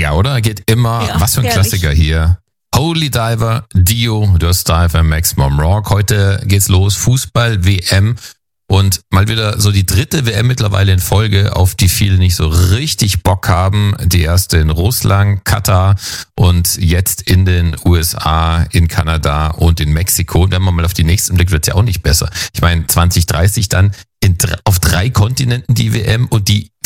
Ja, oder? Geht immer. Ja, Was für ein herrlich. Klassiker hier. Holy Diver, Dio, Durst Diver, Maximum Rock. Heute geht's los. Fußball, WM. Und mal wieder so die dritte WM mittlerweile in Folge, auf die viele nicht so richtig Bock haben. Die erste in Russland, Katar und jetzt in den USA, in Kanada und in Mexiko. Und wenn man mal auf die nächsten blickt, wird's ja auch nicht besser. Ich meine, 2030 dann auf 3 Kontinenten die WM und die